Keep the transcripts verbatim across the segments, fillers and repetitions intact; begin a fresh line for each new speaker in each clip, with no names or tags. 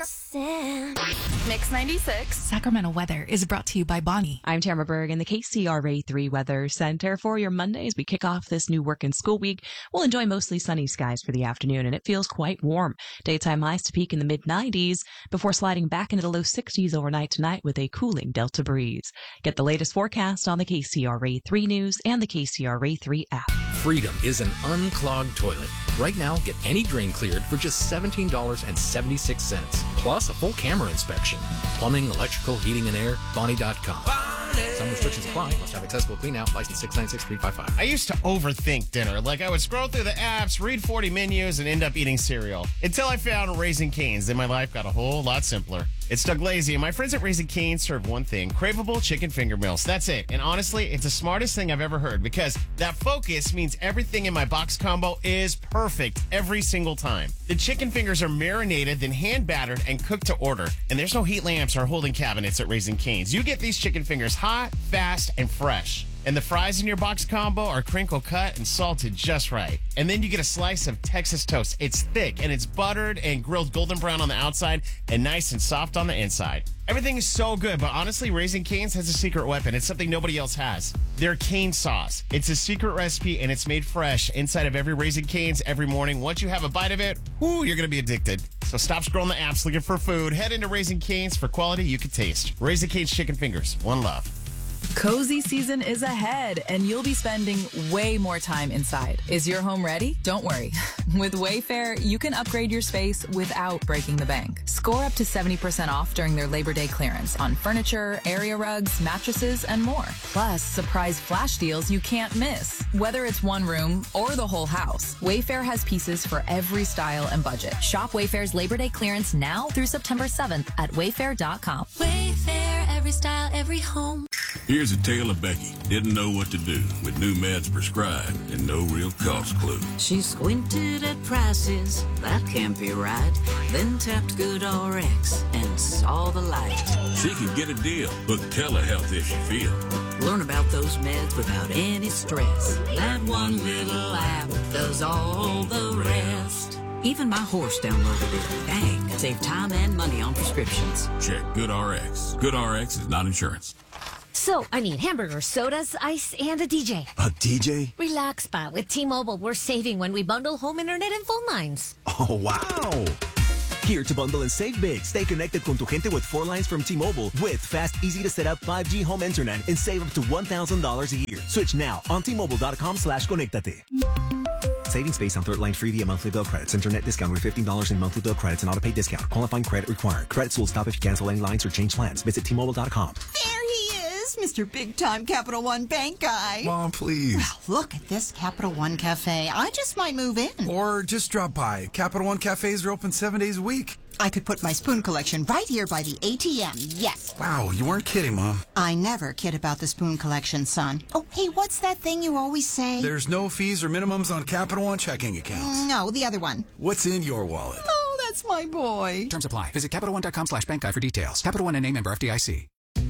Mix ninety-six.
Sacramento weather is brought to you by Bonnie.
I'm Tamara Berg in the K C R A three Weather Center. For your Monday, as we kick off this new work and school week, we'll enjoy mostly sunny skies for the afternoon, and it feels quite warm. Daytime highs to peak in the mid nineties before sliding back into the low sixties overnight tonight with a cooling Delta breeze. Get the latest forecast on the K C R A three News and the K C R A three app.
Freedom is an unclogged toilet. Right now, get any drain cleared for just seventeen dollars and seventy-six cents, plus a full camera inspection. Plumbing, electrical, heating, and air, Bonnie dot com. Some restrictions apply. Must have accessible clean out. License six nine six three five five.
I used to overthink dinner. Like I would scroll through the apps, read forty menus, and end up eating cereal. Until I found Raising Cane's, then my life got a whole lot simpler. It's Doug Lazy, and my friends at Raising Cane's serve one thing: craveable chicken finger meals. That's it. And honestly, it's the smartest thing I've ever heard, because that focus means everything in my box combo is perfect every single time. The chicken fingers are marinated, then hand battered and cooked to order. And there's no heat lamps or holding cabinets at Raising Cane's. You get these chicken fingers hot, fast, and fresh. And the fries in your box combo are crinkle cut and salted just right. And then you get a slice of Texas toast. It's thick and it's buttered and grilled golden brown on the outside and nice and soft on the inside. Everything is so good, but honestly, Raising Cane's has a secret weapon. It's something nobody else has. Their cane sauce. It's a secret recipe and it's made fresh inside of every Raising Cane's every morning. Once you have a bite of it, whoo, you're going to be addicted. So stop scrolling the apps looking for food. Head into Raising Cane's for quality you can taste. Raising Cane's chicken fingers. One love.
Cozy season is ahead, and you'll be spending way more time inside. Is your home ready? Don't worry. With Wayfair, you can upgrade your space without breaking the bank. Score up to seventy percent off during their Labor Day clearance on furniture, area rugs, mattresses, and more. Plus, surprise flash deals you can't miss. Whether it's one room or the whole house, Wayfair has pieces for every style and budget.
Shop Wayfair's Labor Day clearance now through September seventh at wayfair dot com.
Wayfair, every style, every home.
Here's a tale of Becky. Didn't know what to do with new meds prescribed and no real cost clue.
She squinted at prices, that can't be right. Then tapped GoodRx and saw the light.
She could get a deal, book telehealth if she feels.
Learn about those meds without any stress. That one little app does all the rest. Even my horse downloaded it. Dang, save time and money on prescriptions.
Check GoodRx. GoodRx is not insurance.
So, I need hamburgers, sodas, ice, and a D J.
A D J?
Relax, Pa. With T-Mobile, we're saving when we bundle home internet and phone lines.
Oh, wow. Here to bundle and save big. Stay connected con tu gente with four lines from T-Mobile with fast, easy-to-set-up five G home internet and save up to one thousand dollars a year. Switch now on T Mobile dot com slash conectate. Savings based on third line free via monthly bill credits. Internet discount with fifteen dollars in monthly bill credits and auto-pay discount. Qualifying credit required. Credits will stop if you cancel any lines or change plans. Visit T Mobile dot com.
There he is, Mister Big-Time Capital One Bank guy.
Mom, please.
Well, look at this Capital One Cafe. I just might move in.
Or just drop by. Capital One Cafes are open seven days a week.
I could put my spoon collection right here by the A T M, yes.
Wow, you weren't kidding, Mom.
I never kid about the spoon collection, son. Oh, hey, what's that thing you always say?
There's no fees or minimums on Capital One checking accounts.
No, the other one.
What's in your wallet?
Oh, that's my boy.
Terms apply. Visit Capital One dot com slash bank guide for details. Capital One N A member F D I C.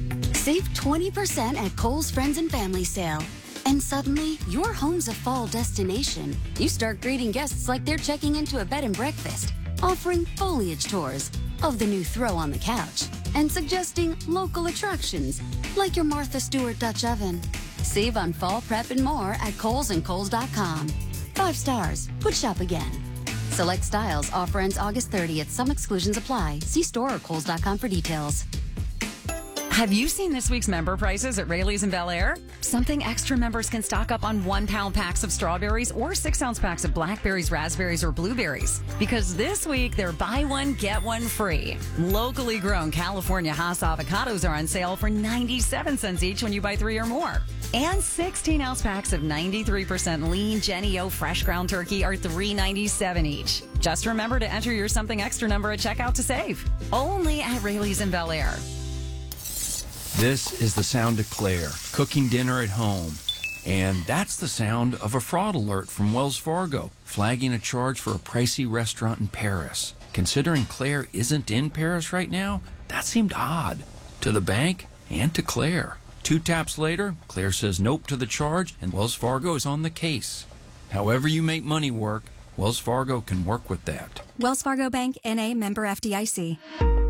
Save twenty percent at Kohl's Friends and Family Sale. And suddenly, your home's a fall destination. You start greeting guests like they're checking into a bed and breakfast, offering foliage tours of the new throw on the couch, and suggesting local attractions like your Martha Stewart Dutch oven. Save on fall prep and more at Kohl's and Kohl's dot com. Five stars. Would shop again. Select styles. Offer ends August thirtieth. Some exclusions apply. See store or Kohl's dot com for details.
Have you seen this week's member prices at Rayleigh's in Bel Air? Something extra members can stock up on one-pound packs of strawberries or six-ounce packs of blackberries, raspberries, or blueberries. Because this week, they're buy one, get one free. Locally grown California Hass avocados are on sale for ninety-seven cents each when you buy three or more. And sixteen-ounce packs of ninety-three percent lean Jennie-O fresh ground turkey are three ninety-seven each. Just remember to enter your something extra number at checkout to save. Only at Rayleigh's in Bel Air.
This is the sound of Claire, cooking dinner at home. And that's the sound of a fraud alert from Wells Fargo, flagging a charge for a pricey restaurant in Paris. Considering Claire isn't in Paris right now, that seemed odd. To the bank and to Claire. Two taps later, Claire says nope to the charge, and Wells Fargo is on the case. However you make money work, Wells Fargo can work with that.
Wells Fargo Bank, N A, member F D I C.